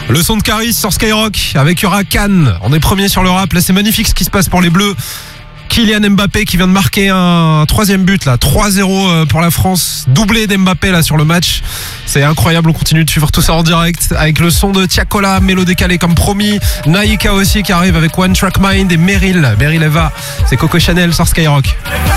Le son de Caris sur Skyrock avec Huracan. On est premier sur le rap. Là, c'est magnifique ce qui se passe pour les Bleus. Kylian Mbappé qui vient de marquer un troisième but là, 3-0 pour la France, doublé d'Mbappé là sur le match. C'est incroyable, on continue de suivre tout ça en direct avec le son de Tiakola, Mélo décalé comme promis. Naïka aussi qui arrive avec One Track Mind et Meryl Eva. C'est Coco Chanel sur Skyrock.